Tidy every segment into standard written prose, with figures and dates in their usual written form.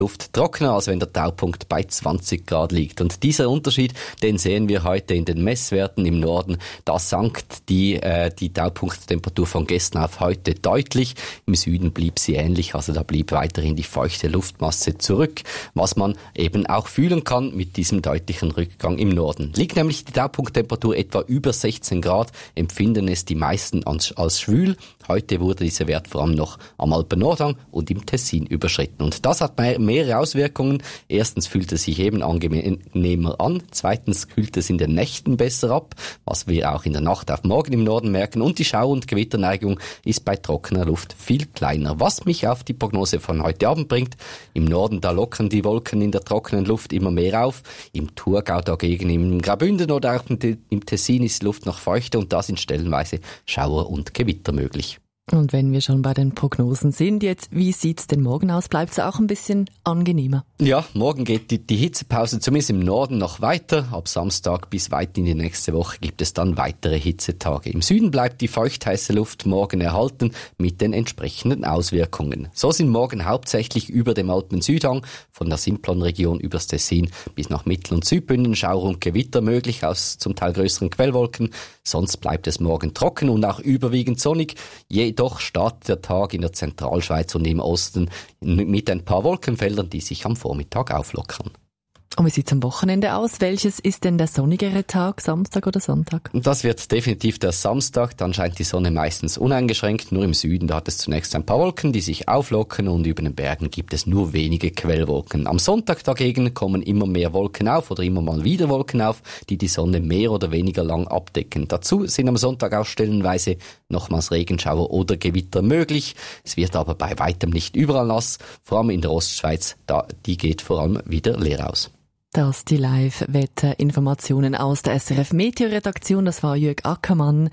Luft trockener, als wenn der Taupunkt bei 20 Grad liegt. Und dieser Unterschied, den sehen wir heute in den Messwerten im Norden. Da sank die Taupunkttemperatur von gestern auf heute deutlich. Im Süden blieb sie ähnlich, also da blieb weiterhin die feuchte Luftmasse zurück, was man eben auch fühlen kann mit diesem deutlichen Rückgang im Norden. Liegt nämlich die Taupunkttemperatur etwa über 16 Grad, empfinden es die meisten als schwül. Heute wurde dieser Wert vor allem noch am Alpen-Nordhang und im Tessin überschritten. Und das hat mehrere Auswirkungen. Erstens fühlt es sich eben angenehmer an. Zweitens kühlt es in den Nächten besser ab, was wir auch in der Nacht auf morgen im Norden merken. Und die Schauer- und Gewitterneigung ist bei trockener Luft viel kleiner. Was mich auf die Prognose von heute Abend bringt: im Norden, da lockern die Wolken in der trockenen Luft immer mehr auf. Im Thurgau dagegen, im Graubünden oder auch im Tessin ist die Luft noch feuchter und da sind stellenweise Schauer und Gewitter möglich. Und wenn wir schon bei den Prognosen sind, jetzt, wie sieht's denn morgen aus? Bleibt's auch ein bisschen angenehmer? Ja, morgen geht die Hitzepause zumindest im Norden noch weiter. Ab Samstag bis weit in die nächste Woche gibt es dann weitere Hitzetage. Im Süden bleibt die feuchtheiße Luft morgen erhalten mit den entsprechenden Auswirkungen. So sind morgen hauptsächlich über dem Alpen-Südhang von der Simplon-Region übers Tessin bis nach Mittel- und Südbünden Schauer und Gewitter möglich aus zum Teil größeren Quellwolken. Sonst bleibt es morgen trocken und auch überwiegend sonnig. Jedoch startet der Tag in der Zentralschweiz und im Osten mit ein paar Wolkenfeldern, die sich am Vormittag auflockern. Und wie sieht's am Wochenende aus? Welches ist denn der sonnigere Tag, Samstag oder Sonntag? Das wird definitiv der Samstag. Dann scheint die Sonne meistens uneingeschränkt. Nur im Süden, da hat es zunächst ein paar Wolken, die sich auflockern und über den Bergen gibt es nur wenige Quellwolken. Am Sonntag dagegen kommen immer mehr Wolken auf oder immer mal wieder Wolken auf, die die Sonne mehr oder weniger lang abdecken. Dazu sind am Sonntag auch stellenweise nochmals Regenschauer oder Gewitter möglich. Es wird aber bei weitem nicht überall nass, vor allem in der Ostschweiz, die geht vor allem wieder leer aus. Das die Live-Wetter-Informationen aus der SRF-Meteo-Redaktion. Das war Jörg Ackermann.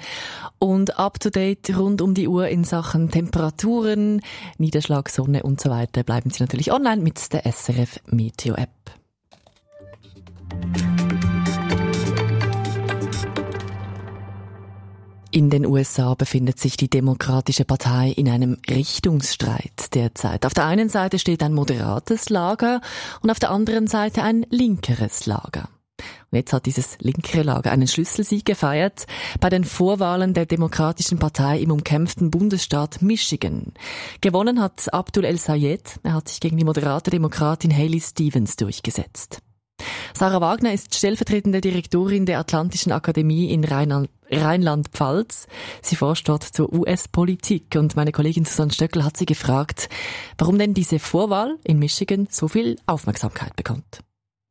Und up-to-date rund um die Uhr in Sachen Temperaturen, Niederschlag, Sonne und so weiter bleiben Sie natürlich online mit der SRF-Meteo-App. In den USA befindet sich die Demokratische Partei in einem Richtungsstreit derzeit. Auf der einen Seite steht ein moderates Lager und auf der anderen Seite ein linkeres Lager. Und jetzt hat dieses linkere Lager einen Schlüsselsieg gefeiert bei den Vorwahlen der Demokratischen Partei im umkämpften Bundesstaat Michigan. Gewonnen hat Abdul El-Sayed. Er hat sich gegen die moderate Demokratin Haley Stevens durchgesetzt. Sarah Wagner ist stellvertretende Direktorin der Atlantischen Akademie in Rheinland-Pfalz. Sie forscht dort zur US-Politik und meine Kollegin Susanne Stöckel hat sie gefragt, warum denn diese Vorwahl in Michigan so viel Aufmerksamkeit bekommt.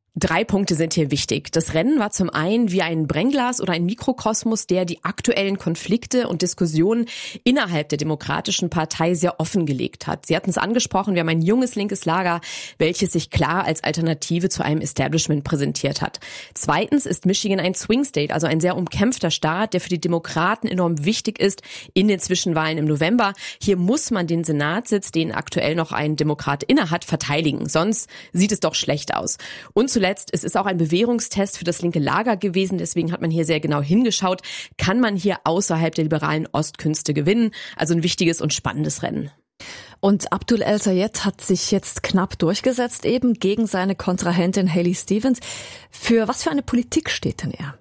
3 Punkte sind hier wichtig. Das Rennen war zum einen wie ein Brennglas oder ein Mikrokosmos, der die aktuellen Konflikte und Diskussionen innerhalb der Demokratischen Partei sehr offengelegt hat. Sie hatten es angesprochen, wir haben ein junges linkes Lager, welches sich klar als Alternative zu einem Establishment präsentiert hat. Zweitens ist Michigan ein Swing State, also ein sehr umkämpfter Staat, der für die Demokraten enorm wichtig ist in den Zwischenwahlen im November. Hier muss man den Senatssitz, den aktuell noch ein Demokrat innehat, verteidigen. Sonst sieht es doch schlecht aus. Und zuletzt, es ist auch ein Bewährungstest für das linke Lager gewesen, deswegen hat man hier sehr genau hingeschaut, kann man hier außerhalb der liberalen Ostkünste gewinnen, also ein wichtiges und spannendes Rennen. Und Abdul El-Sayed hat sich jetzt knapp durchgesetzt, eben gegen seine Kontrahentin Haley Stevens. Für was für eine Politik steht denn er?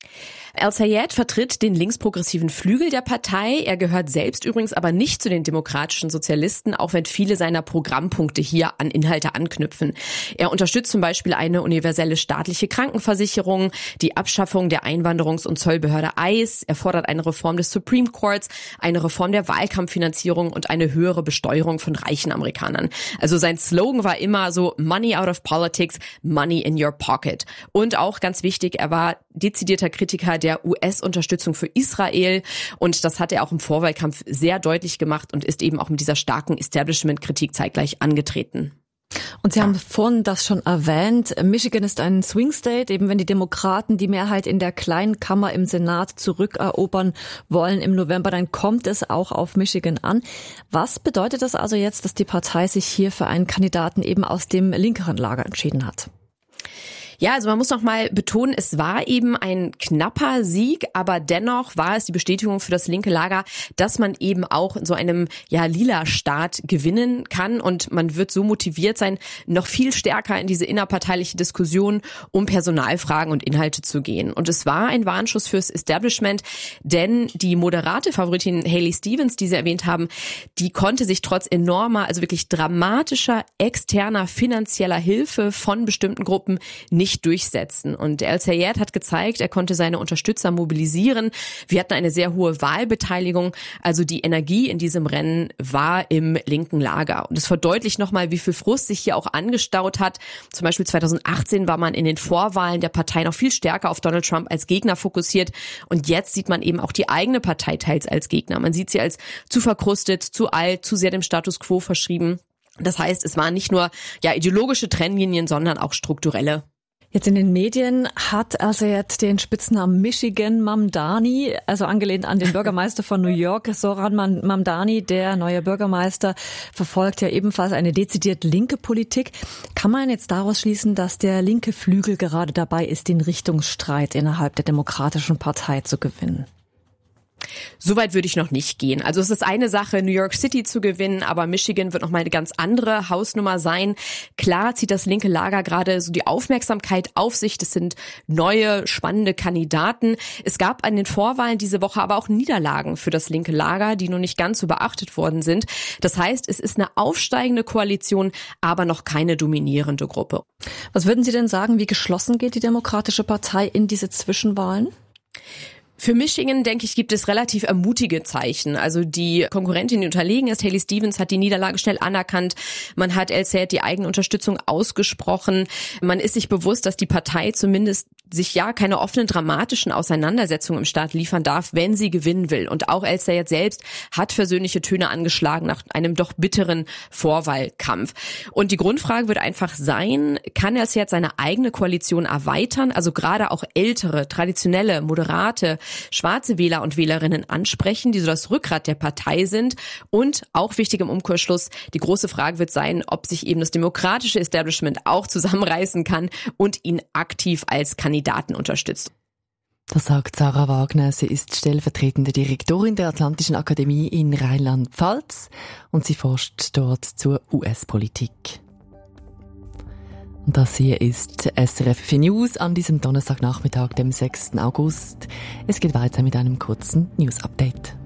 El-Sayed vertritt den linksprogressiven Flügel der Partei. Er gehört selbst übrigens aber nicht zu den demokratischen Sozialisten, auch wenn viele seiner Programmpunkte hier an Inhalte anknüpfen. Er unterstützt zum Beispiel eine universelle staatliche Krankenversicherung, die Abschaffung der Einwanderungs- und Zollbehörde ICE. Er fordert eine Reform des Supreme Courts, eine Reform der Wahlkampffinanzierung und eine höhere Besteuerung von reichen Amerikanern. Also sein Slogan war immer so: Money out of politics, money in your pocket. Und auch ganz wichtig, er war dezidierter Kritiker der US-Unterstützung für Israel und das hat er auch im Vorwahlkampf sehr deutlich gemacht und ist eben auch mit dieser starken Establishment-Kritik zeitgleich angetreten. Und Sie haben vorhin das schon erwähnt, Michigan ist ein Swing State, eben wenn die Demokraten die Mehrheit in der kleinen Kammer im Senat zurückerobern wollen im November, dann kommt es auch auf Michigan an. Was bedeutet das also jetzt, dass die Partei sich hier für einen Kandidaten eben aus dem linkeren Lager entschieden hat? Ja, also man muss noch mal betonen, es war eben ein knapper Sieg, aber dennoch war es die Bestätigung für das linke Lager, dass man eben auch in so einem lila Staat gewinnen kann, und man wird so motiviert sein, noch viel stärker in diese innerparteiliche Diskussion um Personalfragen und Inhalte zu gehen. Und es war ein Warnschuss fürs Establishment, denn die moderate Favoritin Haley Stevens, die Sie erwähnt haben, die konnte sich trotz enormer, also wirklich dramatischer externer finanzieller Hilfe von bestimmten Gruppen nicht durchsetzen. Und El-Sayed hat gezeigt, er konnte seine Unterstützer mobilisieren. Wir hatten eine sehr hohe Wahlbeteiligung. Also die Energie in diesem Rennen war im linken Lager. Und es verdeutlicht nochmal, wie viel Frust sich hier auch angestaut hat. Zum Beispiel 2018 war man in den Vorwahlen der Partei noch viel stärker auf Donald Trump als Gegner fokussiert. Und jetzt sieht man eben auch die eigene Partei teils als Gegner. Man sieht sie als zu verkrustet, zu alt, zu sehr dem Status quo verschrieben. Das heißt, es waren nicht nur ideologische Trennlinien, sondern auch strukturelle. Jetzt in den Medien hat El-Sayed den Spitznamen Michigan Mamdani, also angelehnt an den Bürgermeister von New York. Zohran Mamdani, der neue Bürgermeister, verfolgt ja ebenfalls eine dezidiert linke Politik. Kann man jetzt daraus schließen, dass der linke Flügel gerade dabei ist, den Richtungsstreit innerhalb der Demokratischen Partei zu gewinnen? Soweit würde ich noch nicht gehen. Also es ist eine Sache, New York City zu gewinnen, aber Michigan wird nochmal eine ganz andere Hausnummer sein. Klar zieht das linke Lager gerade so die Aufmerksamkeit auf sich. Das sind neue, spannende Kandidaten. Es gab an den Vorwahlen diese Woche aber auch Niederlagen für das linke Lager, die noch nicht ganz so beachtet worden sind. Das heißt, es ist eine aufsteigende Koalition, aber noch keine dominierende Gruppe. Was würden Sie denn sagen, wie geschlossen geht die Demokratische Partei in diese Zwischenwahlen? Für Michigan, denke ich, gibt es relativ ermutige Zeichen. Also die Konkurrentin, die unterlegen ist, Haley Stevens, hat die Niederlage schnell anerkannt. Man hat El-Sayed die eigene Unterstützung ausgesprochen. Man ist sich bewusst, dass die Partei zumindest sich keine offenen, dramatischen Auseinandersetzungen im Staat liefern darf, wenn sie gewinnen will. Und auch El-Sayed selbst hat versöhnliche Töne angeschlagen nach einem doch bitteren Vorwahlkampf. Und die Grundfrage wird einfach sein, kann El-Sayed seine eigene Koalition erweitern, also gerade auch ältere, traditionelle, moderate, schwarze Wähler und Wählerinnen ansprechen, die so das Rückgrat der Partei sind. Und auch wichtig im Umkehrschluss, die große Frage wird sein, ob sich eben das demokratische Establishment auch zusammenreißen kann und ihn aktiv als Kandidaten unterstützt. Das sagt Sarah Wagner. Sie ist stellvertretende Direktorin der Atlantischen Akademie in Rheinland-Pfalz und sie forscht dort zur US-Politik. Und das hier ist SRF 4 News an diesem Donnerstagnachmittag, dem 6. August. Es geht weiter mit einem kurzen News-Update.